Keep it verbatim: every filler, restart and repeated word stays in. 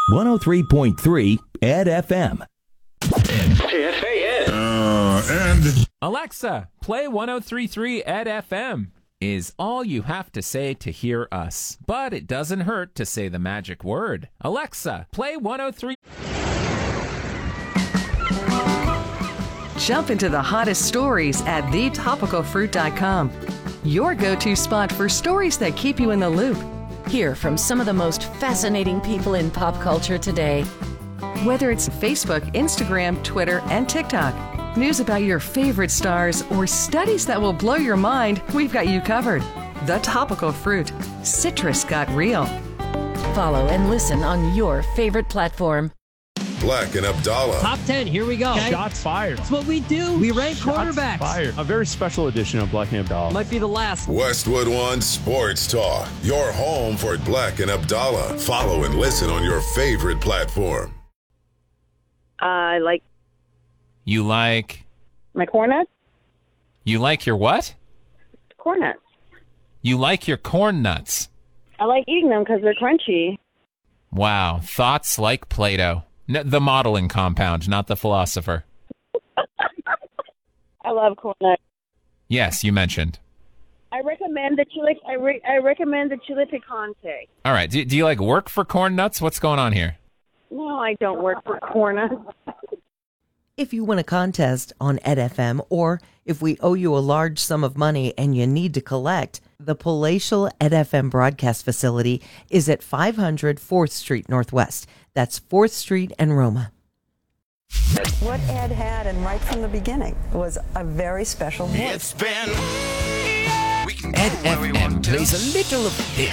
one oh three point three Ed F M. Hey, hey, Ed. Uh, and Alexa, play one oh three point three Ed F M is all you have to say to hear us. But it doesn't hurt to say the magic word. Alexa, play one oh three. Jump into the hottest stories at the topical fruit dot com. Your go-to spot for stories that keep you in the loop. Hear from some of the most fascinating people in pop culture today. Whether it's Facebook, Instagram, Twitter, and TikTok, news about your favorite stars, or studies that will blow your mind, we've got you covered. The Topical Fruit. Citrus got real. Follow and listen on your favorite platform. Black and Abdallah. Top ten, here we go. Okay? Shots fired. That's what we do. We rank Shots quarterbacks. Fired. A very special edition of Black and Abdallah. Might be the last. Westwood One Sports Talk. Your home for Black and Abdallah. Follow and listen on your favorite platform. I like You like... my corn nuts. You like your what? Corn nuts. You like your corn nuts. I like eating them because they're crunchy. Wow. Thoughts like Plato. No, the modeling compound, not the philosopher. I love corn nuts. Yes, you mentioned. I recommend the chile. I, re, I recommend the chile picante. All right. Do, do you like work for corn nuts? What's going on here? No, I don't work for corn nuts. If you win a contest on Ed F M, or if we owe you a large sum of money and you need to collect, the Palatial Ed F M broadcast facility is at five hundred fourth Street Northwest. That's fourth Street and Roma. What Ed had, and right from the beginning, was a very special voice. It's been... Ed F M plays a little of this.